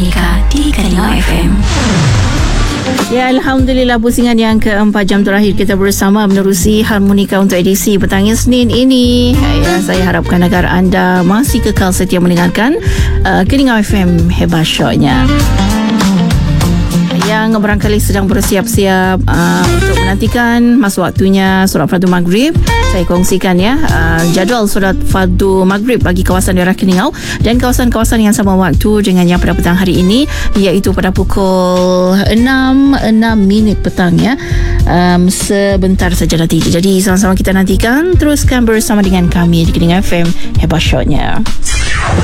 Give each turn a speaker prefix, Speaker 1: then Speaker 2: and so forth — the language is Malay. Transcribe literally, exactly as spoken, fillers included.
Speaker 1: Di Keningau F M.
Speaker 2: Ya, Alhamdulillah, pusingan yang keempat jam terakhir kita bersama menerusi Harmonika untuk edisi petang Isnin ini. Ya, saya harapkan agar anda masih kekal setia mendengarkan uh, Keningau F M Hebat Shotnya. Yang barangkali sedang bersiap-siap uh, untuk menantikan masa waktunya solat fardu maghrib, saya kongsikan ya uh, jadual solat fardu maghrib bagi kawasan daerah Keningau dan kawasan-kawasan yang sama waktu dengan yang pada petang hari ini, iaitu pada pukul enam minit petang ya. Um, sebentar saja nanti. Jadi sama-sama kita nantikan, teruskan bersama dengan kami di Keningau F M Hebat Shotnya.